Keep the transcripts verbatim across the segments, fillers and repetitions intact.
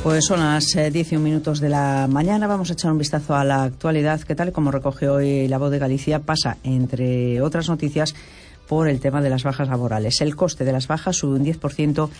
Pues son las eh, diez y un minutos de la mañana. Vamos a echar un vistazo a la actualidad, que tal y como recoge hoy La Voz de Galicia, pasa, entre otras noticias, por el tema de las bajas laborales. El coste de las bajas sube un diez por ciento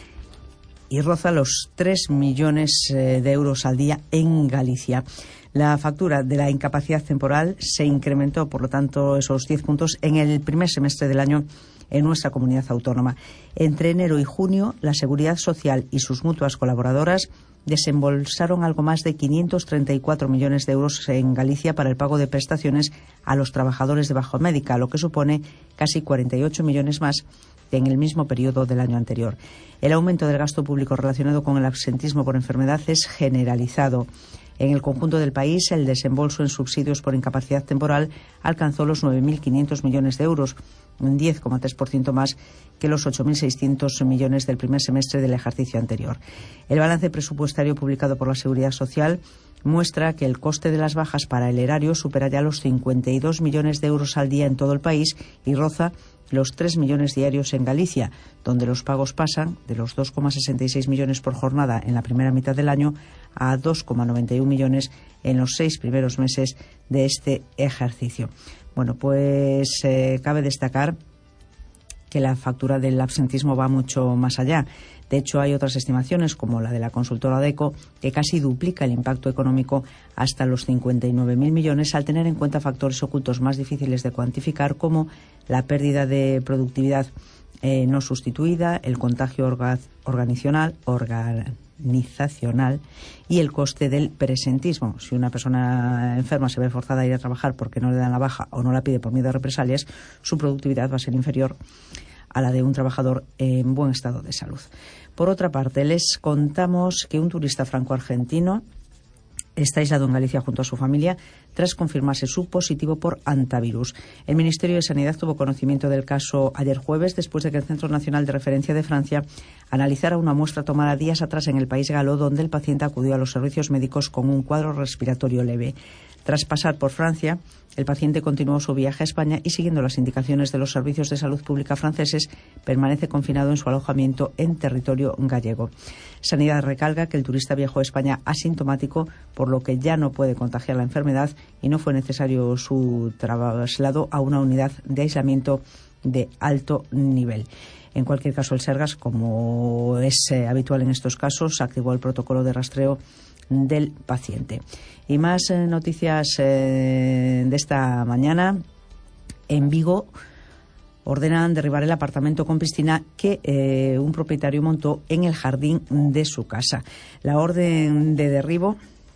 y roza los tres millones eh, de euros al día en Galicia. La factura de la incapacidad temporal se incrementó, por lo tanto, esos diez puntos en el primer semestre del año en nuestra comunidad autónoma. Entre enero y junio, la Seguridad Social y sus mutuas colaboradoras desembolsaron algo más de quinientos treinta y cuatro millones de euros en Galicia para el pago de prestaciones a los trabajadores de baja médica, lo que supone casi cuarenta y ocho millones más que en el mismo periodo del año anterior. El aumento del gasto público relacionado con el absentismo por enfermedad es generalizado. En el conjunto del país, el desembolso en subsidios por incapacidad temporal alcanzó los nueve mil quinientos millones de euros, un diez coma tres por ciento más que los ocho mil seiscientos millones del primer semestre del ejercicio anterior. El balance presupuestario publicado por la Seguridad Social muestra que el coste de las bajas para el erario supera ya los cincuenta y dos millones de euros al día en todo el país y roza los tres millones diarios en Galicia, donde los pagos pasan de los dos coma sesenta y seis millones por jornada en la primera mitad del año a dos coma noventa y uno millones en los seis primeros meses de este ejercicio. Bueno, pues eh, cabe destacar que la factura del absentismo va mucho más allá. De hecho, hay otras estimaciones, como la de la consultora Adecco, que casi duplica el impacto económico hasta los cincuenta y nueve mil millones, al tener en cuenta factores ocultos más difíciles de cuantificar, como la pérdida de productividad eh, no sustituida, el contagio orga, organizacional, organizacional y el coste del presentismo. Si una persona enferma se ve forzada a ir a trabajar porque no le dan la baja o no la pide por miedo a represalias, su productividad va a ser inferior a la de un trabajador en buen estado de salud. Por otra parte, les contamos que un turista franco-argentino está aislado en Galicia junto a su familia tras confirmarse su positivo por hantavirus. El Ministerio de Sanidad tuvo conocimiento del caso ayer jueves, después de que el Centro Nacional de Referencia de Francia analizara una muestra tomada días atrás en el país galo, donde el paciente acudió a los servicios médicos con un cuadro respiratorio leve. Tras pasar por Francia, el paciente continuó su viaje a España y, siguiendo las indicaciones de los servicios de salud pública franceses, permanece confinado en su alojamiento en territorio gallego. Sanidad recalca que el turista viajó a España asintomático, por lo que ya no puede contagiar la enfermedad y no fue necesario su traslado a una unidad de aislamiento de alto nivel. En cualquier caso, el Sergas, como es eh, habitual en estos casos, activó el protocolo de rastreo del paciente. Y más eh, noticias eh, de esta mañana. En Vigo ordenan derribar el apartamento con piscina que eh, un propietario montó en el jardín de su casa. La orden de derribo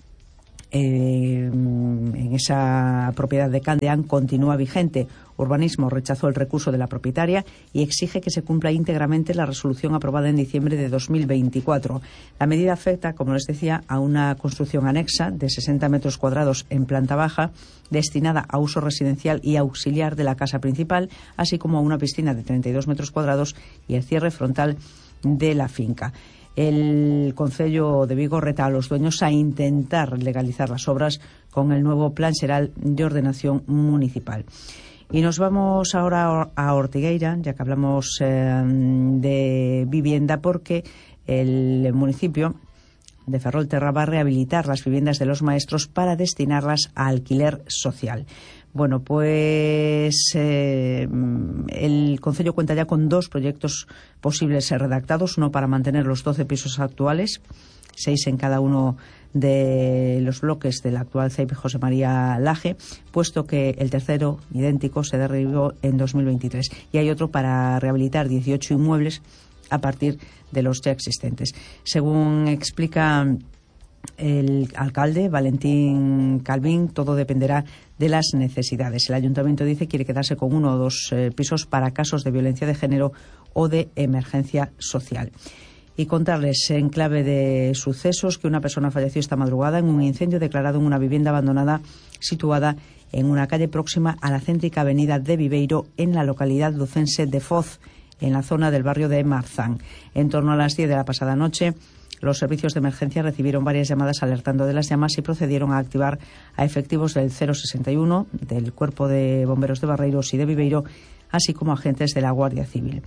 eh, en esa propiedad de Candeán continúa vigente. Urbanismo rechazó el recurso de la propietaria y exige que se cumpla íntegramente la resolución aprobada en diciembre de dos mil veinticuatro. La medida afecta, como les decía, a una construcción anexa de sesenta metros cuadrados en planta baja, destinada a uso residencial y auxiliar de la casa principal, así como a una piscina de treinta y dos metros cuadrados y el cierre frontal de la finca. El Concello de Vigo reta a los dueños a intentar legalizar las obras con el nuevo Plan Xeral de Ordenación Municipal. Y nos vamos ahora a Ortigueira, ya que hablamos eh, de vivienda, porque el municipio de Ferrolterra va a rehabilitar las viviendas de los maestros para destinarlas a alquiler social. Bueno, pues eh, el Concello cuenta ya con dos proyectos posibles redactados, uno para mantener los doce pisos actuales, seis en cada uno de los bloques del actual C E I P José María Laje, puesto que el tercero, idéntico, se derribó en dos mil veintitrés. Y hay otro para rehabilitar dieciocho inmuebles a partir de los ya existentes. Según explica el alcalde Valentín Calvín, todo dependerá de las necesidades. El ayuntamiento dice que quiere quedarse con uno o dos eh, pisos para casos de violencia de género o de emergencia social. Y contarles en clave de sucesos que una persona falleció esta madrugada en un incendio declarado en una vivienda abandonada situada en una calle próxima a la céntrica avenida de Viveiro, en la localidad lucense de Foz, en la zona del barrio de Marzán. En torno a las diez de la pasada noche, los servicios de emergencia recibieron varias llamadas alertando de las llamas y procedieron a activar a efectivos del cero sesenta y uno, del Cuerpo de Bomberos de Barreiros y de Viveiro, así como agentes de la Guardia Civil.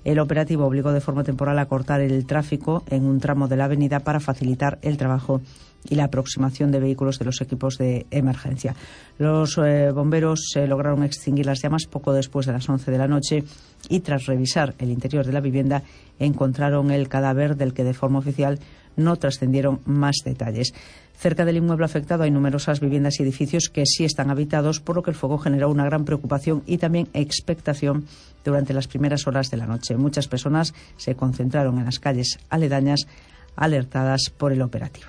El operativo obligó de forma temporal a cortar el tráfico en un tramo de la avenida para facilitar el trabajo y la aproximación de vehículos de los equipos de emergencia. Los eh, bomberos eh, lograron extinguir las llamas poco después de las once de la noche y, tras revisar el interior de la vivienda, encontraron el cadáver, del que de forma oficial no trascendieron más detalles. Cerca del inmueble afectado hay numerosas viviendas y edificios que sí están habitados, por lo que el fuego generó una gran preocupación y también expectación durante las primeras horas de la noche. Muchas personas se concentraron en las calles aledañas, alertadas por el operativo.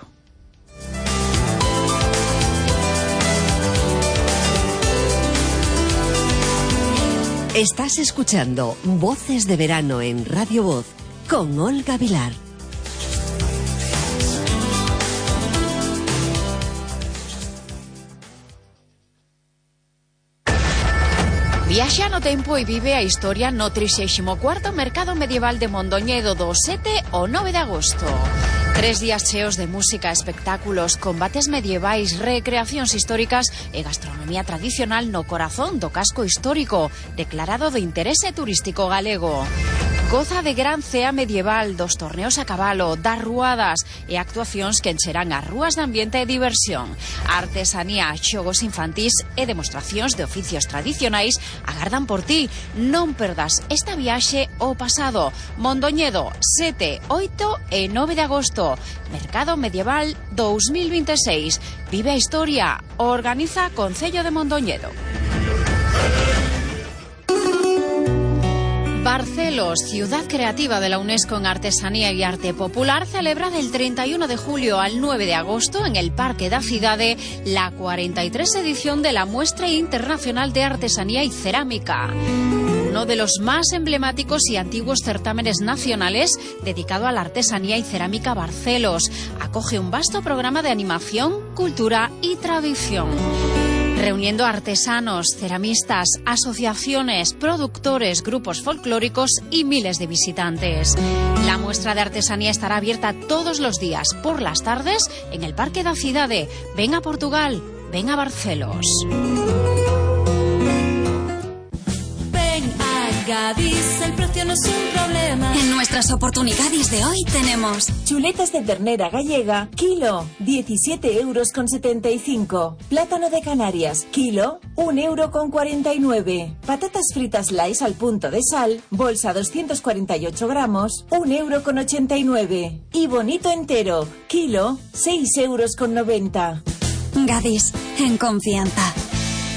Estás escuchando Voces de Verano en Radio Voz con Olga Vilar. Viaxa no tempo e vive a historia no trixésimo cuarto Mercado Medieval de Mondoñedo do sete ao nove de agosto. Tres días cheos de música, espectáculos, combates medievais, recreacións históricas e gastronomía tradicional no corazón do casco histórico, declarado de interese turístico galego. Goza de gran cea medieval, dos torneos a cabalo, das ruadas e actuacións que encherán as rúas de ambiente e diversión. Artesanía, xogos infantís e demostracións de oficios tradicionais agardan por ti. Non perdas esta viaxe ao pasado. Mondoñedo, sete, oito e nove de agosto. Mercado Medieval dos mil veintiséis. Vive a historia. Organiza Concello de Mondoñedo. Barcelos, ciudad creativa de la UNESCO en artesanía y arte popular, celebra del treinta y uno de julio al nueve de agosto en el Parque da Cidade la cuarenta y tres edición de la Muestra Internacional de Artesanía y Cerámica. Uno de los más emblemáticos y antiguos certámenes nacionales dedicado a la artesanía y cerámica. Barcelos acoge un vasto programa de animación, cultura y tradición, reuniendo artesanos, ceramistas, asociaciones, productores, grupos folclóricos y miles de visitantes. La muestra de artesanía estará abierta todos los días por las tardes en el Parque da Cidade. Ven a Portugal, ven a Barcelos. Gadis, el precio no es un problema. En nuestras oportunidades de hoy tenemos chuletas de ternera gallega, kilo, diecisiete euros con setenta y cinco. Plátano de Canarias, kilo, un euro con cuarenta y nueve. Patatas fritas Lays al punto de sal, bolsa doscientos cuarenta y ocho gramos, un euro con ochenta y nueve. Y bonito entero, kilo, seis euros con noventa. Gadis, en confianza.